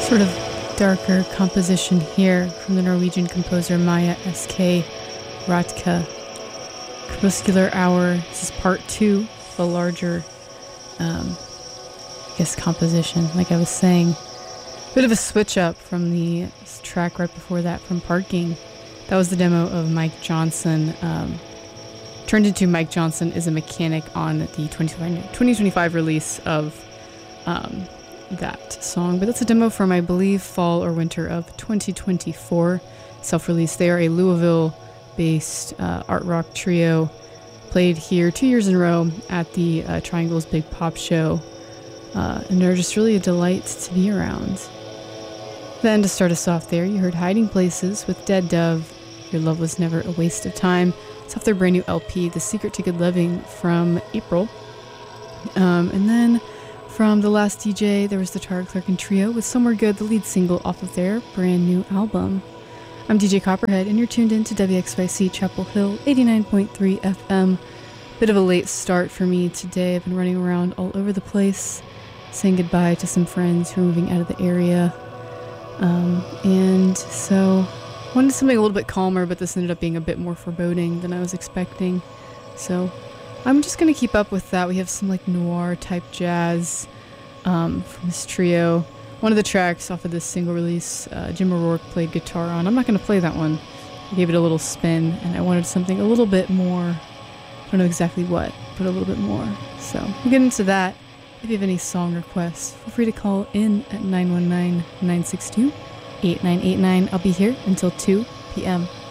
Sort of darker composition here from the Norwegian composer Maja S.K. Ratka. Crepuscular Hour. This is part 2 of a larger, composition. Like I was saying, bit of a switch up from the track right before that from Parking. That was the demo of Mike Johnson. Turned into Mike Johnson is a mechanic on the 2025 release of that song. But that's a demo from, I believe, fall or winter of 2024. Self-released. They are a Louisville-based art rock trio. Played here 2 years in a row at the Triangle's Big Pop Show. And they're just really a delight to be around. Then to start us off there, you heard Hiding Places with Dead Dove. Your Love Was Never a Waste of Time. It's off their brand new LP, The Secret to Good Living, from April. And then from The Last DJ, there was the Tara Clarkin Trio with Somewhere Good, the lead single off of their brand new album. I'm DJ Copperhead, and you're tuned in to WXYC Chapel Hill 89.3 FM. Bit of a late start for me today. I've been running around all over the place, saying goodbye to some friends who are moving out of the area. And so wanted something a little bit calmer, but this ended up being a bit more foreboding than I was expecting. So I'm just going to keep up with that. We have some like noir type jazz from this trio. One of the tracks off of this single release, Jim O'Rourke played guitar on. I'm not going to play that one. I gave it a little spin, and I wanted something a little bit more, I don't know exactly what, but a little bit more. So we'll get into that. If you have any song requests, feel free to call in at 919-962-8989. I'll be here until 2 p.m.